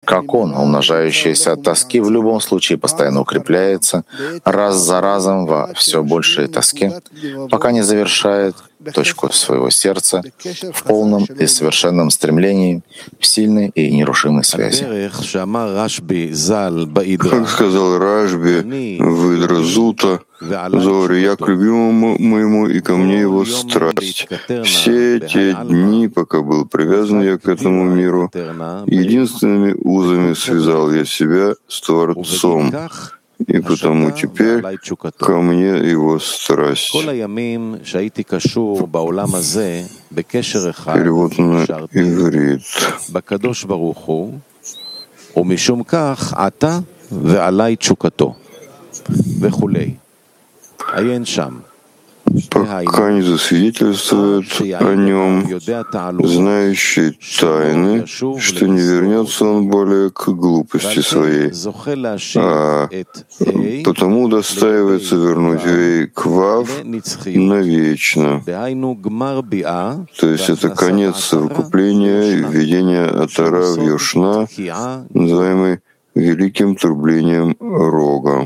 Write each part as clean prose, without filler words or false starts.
как он, умножающийся от тоски, в любом случае постоянно укрепляется раз за разом во все большей тоске, пока не завершает точку своего сердца в полном и совершенном стремлении в сильной и нерушимой связи. Как сказал Рашби в Идра-Зута, Зори, я к любимому моему, и ко мне его страсть. Все те дни, пока был привязан я к этому миру, единственными узами связал я себя с Творцом, и потому теперь ко мне его страсть. Перевод на иврит. Пока не засвидетельствует о нем, знающий тайны, что не вернется он более к глупости своей, а потому удостаивается вернуть Вей к Вав навечно. То есть это конец совокупления и введения Атара в Йошна, называемый великим трублением рога.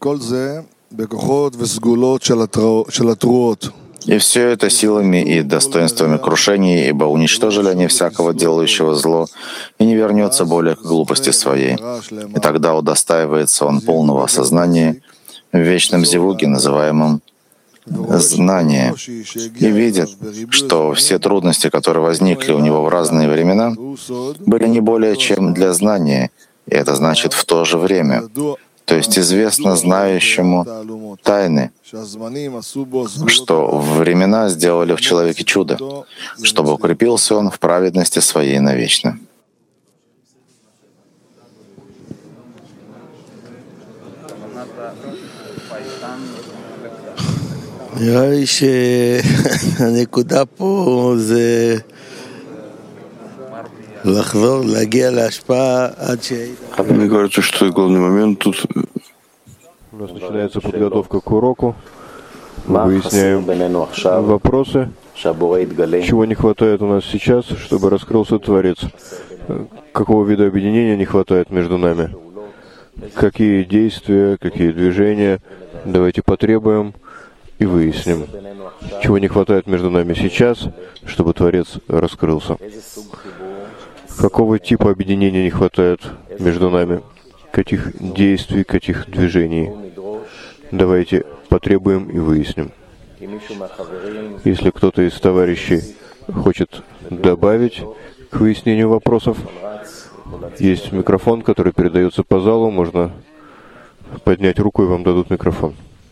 И все это силами и достоинствами крушений, ибо уничтожили они всякого делающего зло, и не вернется более к глупости своей. И тогда удостаивается он полного осознания в вечном зевуге, называемом знание, и видит, что все трудности, которые возникли у него в разные времена, были не более чем для знания, и это значит в то же время. То есть известно знающему тайны, что времена сделали в человеке чудо, чтобы укрепился он в праведности своей навечно. Мне кажется, что главный момент тут... У нас начинается подготовка к уроку. Мы выясняем вопросы, чего не хватает у нас сейчас, чтобы раскрылся Творец. Какого вида объединения не хватает между нами. Какие действия, какие движения. Давайте потребуем и выясним, чего не хватает между нами сейчас, чтобы Творец раскрылся. Какого типа объединения не хватает между нами? Каких действий, каких движений? Давайте потребуем и выясним. Если кто-то из товарищей хочет добавить к выяснению вопросов, есть микрофон, который передается по залу, можно поднять руку, и вам дадут микрофон.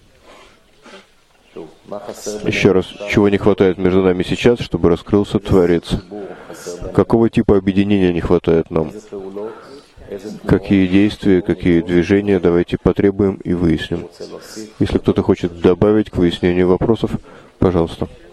Еще раз, чего не хватает между нами сейчас, чтобы раскрылся Творец? Какого типа объединения не хватает нам? Какие действия, какие движения, давайте потребуем и выясним. Если кто-то хочет добавить к выяснению вопросов, пожалуйста.